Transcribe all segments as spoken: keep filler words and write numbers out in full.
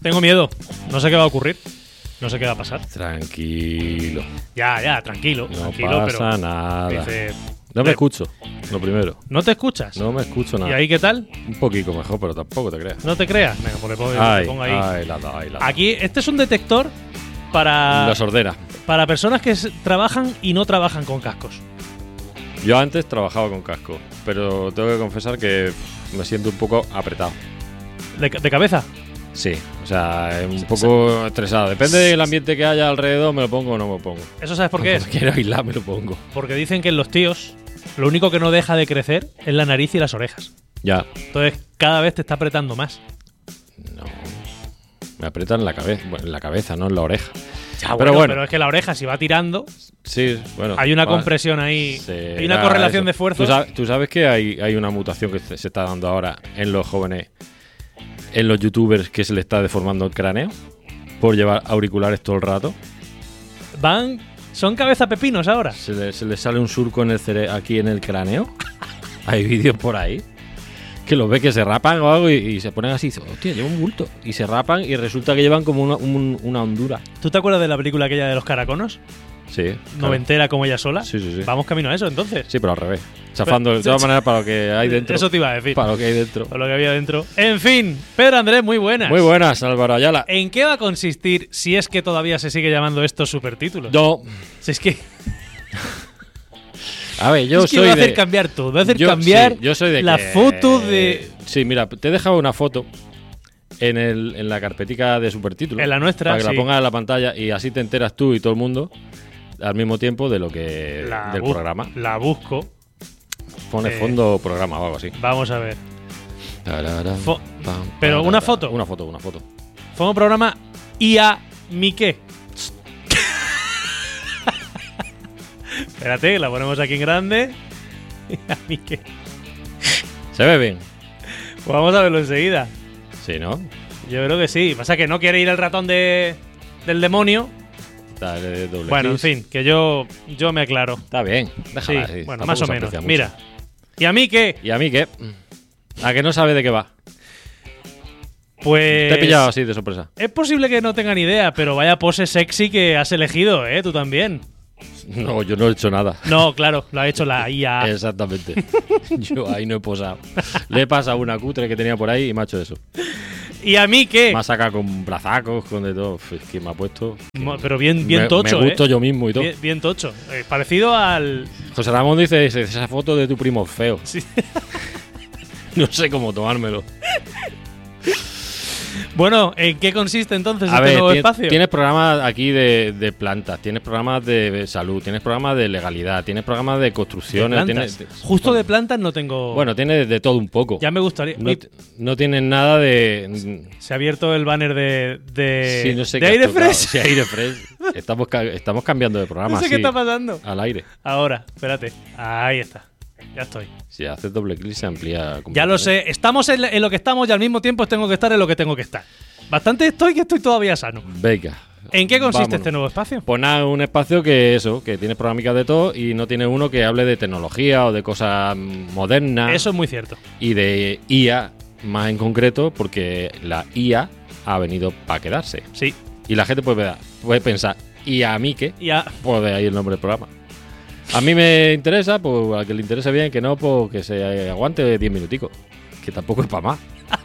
Tengo miedo. No sé qué va a ocurrir. No sé qué va a pasar. Tranquilo. Ya, ya, tranquilo. No tranquilo, pasa pero nada. dice, No me eh, escucho, lo primero. ¿No te escuchas? No me escucho nada. ¿Y ahí qué tal? Un poquito mejor, pero tampoco te creas. ¿No te creas? Venga, pues le pongo, Ay, le pongo ahí. ay, la da, ay, la da. Aquí, este es un detector para, La sordera. para personas que s- trabajan y no trabajan con cascos. Yo antes trabajaba con casco, pero tengo que confesar que pff, me siento un poco apretado. ¿De, ca- de cabeza? Sí, o sea, un poco estresado. Depende del ambiente que haya alrededor, me lo pongo o no me lo pongo. ¿Eso sabes por qué es? Cuando quiero aislar, me lo pongo. Porque dicen que en los tíos lo único que no deja de crecer es la nariz y las orejas. Ya. Entonces cada vez te está apretando más. No. Me aprietan en la cabeza, bueno, en la cabeza, no en la oreja. Ya, Pero bueno, bueno. pero es que la oreja si va tirando, Sí, bueno. hay una va- compresión ahí, será hay una correlación eso. de fuerzas. ¿Tú sabes, tú sabes que hay, hay una mutación que se se está dando ahora en los jóvenes, en los youtubers, que se le está deformando el cráneo por llevar auriculares todo el rato? Van, son cabeza pepinos ahora. Se le, se le sale un surco en el cere aquí en el cráneo. Hay vídeos por ahí que los ve que se rapan o algo y, y se ponen así. Hostia, lleva un bulto. Y se rapan y resulta que llevan como una, un- una hondura. ¿Tú te acuerdas de la película aquella de los caraconos? Sí. claro. Noventera como ella sola. Sí, sí, sí. Vamos camino a eso entonces. Sí, pero al revés. Chafando de Sí, todas sí. maneras para lo que hay dentro. Eso te iba a decir. Para lo que hay dentro. Por lo que había dentro. En fin, Pedro Andrés, muy buenas. Muy buenas, Álvaro Ayala. ¿En qué va a consistir, si es que todavía se sigue llamando estos supertítulos? No. Si es que, A ver, yo es que soy va a de. hacer cambiar todo. Va a hacer yo, cambiar sí, yo soy de la que- foto de. Sí, mira, te he dejado una foto en, el, en la carpetica de supertítulos. En la nuestra, Para que sí. la pongas en la pantalla y así te enteras tú y todo el mundo al mismo tiempo de lo que. La del bu- programa. La busco. Pone eh, fondo programa o algo así. Vamos a ver. Tararán, Fo- pam, pero parará. una foto. Una foto, una foto. Fue un programa I A Mique. Espérate, la ponemos aquí en grande. I A Mique. ¿Se ve bien? Pues vamos a verlo enseguida. Sí, ¿no? Yo creo que sí. Pasa que no quiere ir el ratón de, del demonio. Dale doble Bueno, en clic. fin, que yo, yo me aclaro. Está bien. Sí, Déjala así. bueno, Tampoco más o se menos. aprecia mucho. Mira. ¿Y a mí qué? ¿Y a mí qué? ¿A que no sabe de qué va? Pues. Te he pillado así de sorpresa. Es posible que no tenga ni idea, pero vaya pose sexy que has elegido, ¿eh? Tú también. No, yo no he hecho nada. No, claro, lo ha hecho la I A. Exactamente. Yo ahí no he posado. Le he pasado una cutre que tenía por ahí y me ha hecho eso. ¿Y a mí qué? Me ha sacado con brazacos, con de todo. Uf, Es que me ha puesto. Mo- Pero bien, bien me, tocho, Me gusto ¿eh? yo mismo y todo. Bien, bien tocho. Eh, parecido al. José Ramón dice: "Esa- esa foto de tu primo es feo". Sí. No sé cómo tomármelo. Bueno, ¿en qué consiste entonces A este ver, nuevo tienes, espacio? tienes programas aquí de, de plantas, tienes programas de salud, tienes programas de legalidad, tienes programas de De construcciones. plantas. tienes- Justo de plantas no tengo. Bueno, tienes de todo un poco. ya me gustaría. No, Uy, t- no tienes nada de. se ha abierto el banner de. de, Sí, no sé de qué has Aire tocado. Fresh. Sí, Aire Fresh. Estamos, ca- estamos cambiando de programa. No sé así, qué está pasando. al aire. Ahora, espérate. Ahí está. Ya estoy. Si haces doble clic se amplía. Ya lo sé. Estamos en, en lo que estamos y al mismo tiempo tengo que estar en lo que tengo que estar. Bastante estoy que estoy todavía sano. Venga. ¿En qué consiste vámonos. este nuevo espacio? Pues nada, un espacio que eso, que tiene programas de todo y no tiene uno que hable de tecnología o de cosas modernas. Eso es muy cierto. Y de I A más en concreto, porque la I A ha venido para quedarse. Sí. Y la gente puede, puede pensar, ¿y a mí qué? Y a- Pues de ahí el nombre del programa. A mí me interesa, pues al que le interese bien, que no, pues que se aguante diez minuticos. Que tampoco es para más.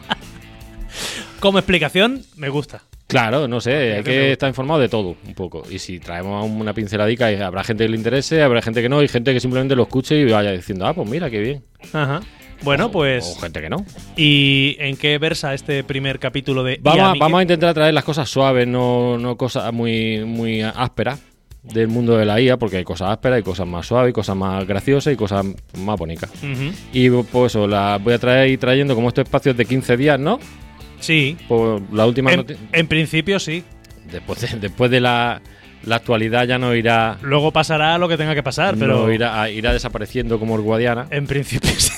como explicación, me gusta. Claro, no sé, hay me que gusta. estar informado de todo, un poco. Y si traemos una pinceladica, y habrá gente que le interese, habrá gente que no, y gente que simplemente lo escuche y vaya diciendo, ah, pues mira, qué bien. Ajá. Bueno, O- pues. O gente que no. ¿Y en qué versa este primer capítulo de Vamos, I A a, Mique? vamos a intentar traer las cosas suaves, no, no cosas muy, muy ásperas del mundo de la I A, porque hay cosas ásperas, hay cosas más suaves, hay cosas más graciosas y cosas más bonitas. Ujú. Y pues eso, las voy a traer ir trayendo como estos espacios de quince días, ¿no? Sí. Pues la última En, noti- en principio sí. después de, después de la, la actualidad ya no irá, Luego pasará lo que tenga que pasar, pero. no irá, a- irá desapareciendo como el Guadiana. En principio sí.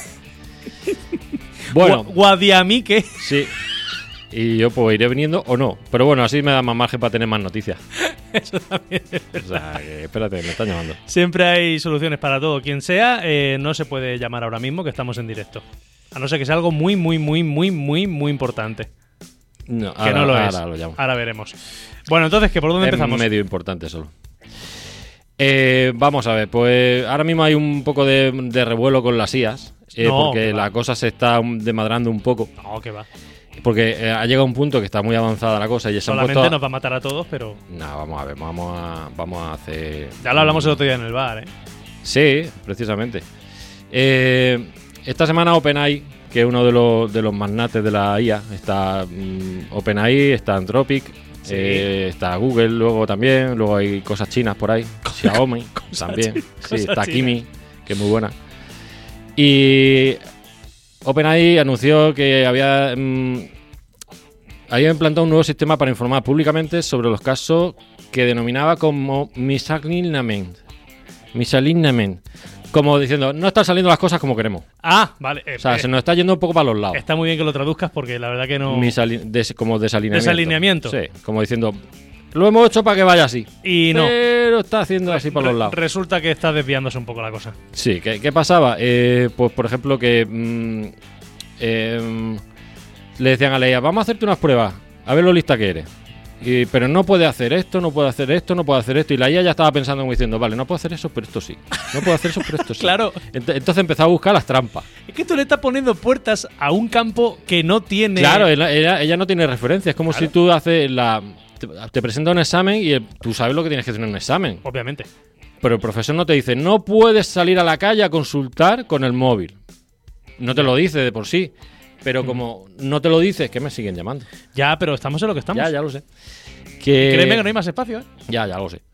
Bueno, Gua- Guadiamique. sí. Y yo pues iré viniendo o no. Pero bueno, así me da más margen para tener más noticias. Eso también. O sea, que espérate, me están llamando. Siempre hay soluciones para todo. Quien sea, eh, no se puede llamar ahora mismo que estamos en directo. A no ser que sea algo muy, muy, muy, muy, muy, muy importante. No, que ahora, no lo ahora es. lo llamo. Ahora veremos. Bueno, entonces, ¿que ¿por dónde Es empezamos? medio importante solo. Eh, vamos a ver, pues ahora mismo hay un poco de, de revuelo con las I As, eh, No, porque que va. la cosa se está desmadrando un poco, No, que va. porque eh, ha llegado un punto que está muy avanzada la cosa y se han Solamente puesto... a- nos va a matar a todos, pero No, vamos a ver, vamos a, vamos a hacer... ya lo hablamos el otro día en el bar, ¿eh? Sí, precisamente. Eh, esta semana OpenAI, que es uno de los, de los magnates de la I A, está mm, OpenAI, está Anthropic, Sí. eh, está Google luego también, luego hay cosas chinas por ahí, Xiaomi también, chi- sí, cosas está chinas. Kimi, que es muy buena. Y OpenAI anunció que había, mm, había implantado un nuevo sistema para informar públicamente sobre los casos que denominaba como misalignment. Misalignment. Como diciendo, no están saliendo las cosas como queremos. Ah, vale. eh, O sea, eh, se nos está yendo un poco para los lados. está muy bien que lo traduzcas porque la verdad que no. Misali- des- como desalineamiento. Desalineamiento. Sí, como diciendo, lo hemos hecho para que vaya así. Y no. Pero está haciendo así para Re- los lados. Resulta que está desviándose un poco la cosa. Sí, ¿qué, qué pasaba? Eh, pues, por ejemplo, que mm, eh, le decían a Leia, vamos a hacerte unas pruebas, a ver lo lista que eres. Y, pero no puede hacer esto, no puede hacer esto, no puede hacer esto. Y la I A ya estaba pensando como diciendo, vale, no puedo hacer eso, pero esto sí. No puedo hacer eso, pero esto sí. Claro. Ent- Entonces empezó a buscar las trampas. Es que tú le estás poniendo puertas a un campo que no tiene. Claro, ella, ella- ella no tiene referencia. Es como Claro. si tú haces la... Te, te presenta un examen y el- tú sabes lo que tienes que hacer en un examen. Obviamente. Pero el profesor no te dice, no puedes salir a la calle a consultar con el móvil. No te lo dice de por sí. Pero como no te lo dices, que me siguen llamando. Ya, pero estamos en lo que estamos. Ya, ya lo sé. Que... Créeme que no hay más espacio, ¿eh? Ya, ya lo sé.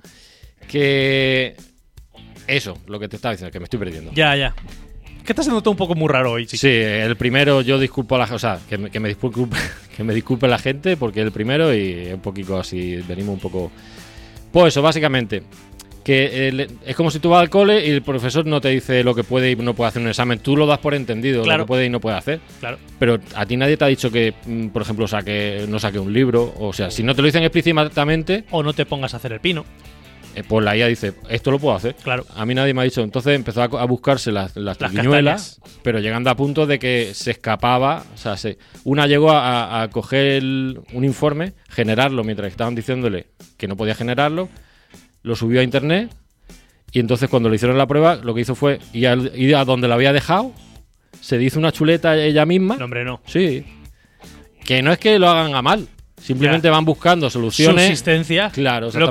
Que... Eso, lo que te estaba diciendo, que me estoy perdiendo. Ya, ya. Que está siendo todo un poco muy raro hoy, chico. Sí, el primero yo disculpo a la gente, o sea, que me, que me disculpe, que me disculpe la gente porque el primero y un poquito así, venimos un poco... Pues eso, básicamente, que el- es como si tú vas al cole y el profesor no te dice lo que puede y no puede hacer un examen, tú lo das por entendido, Claro. lo que puede y no puede hacer. Claro. Pero a ti nadie te ha dicho que, mm, por ejemplo, saque, no saque un libro, o sea, si no te lo dicen explícitamente, O no te pongas a hacer el pino. eh, pues la I A dice, esto lo puedo hacer. Claro. A mí nadie me ha dicho. Entonces empezó a, a buscarse las, las Las triquiñuelas, pero llegando a punto de que se escapaba. O sea, se, una llegó a, a coger el- un informe, generarlo mientras estaban diciéndole que no podía generarlo, lo subió a internet y entonces cuando le hicieron la prueba, lo que hizo fue ir, al- ir a donde lo había dejado, se hizo una chuleta ella misma. No, hombre, no. Sí. Que no es que lo hagan a mal, simplemente Ya. van buscando soluciones. Subsistencia. Claro, Lo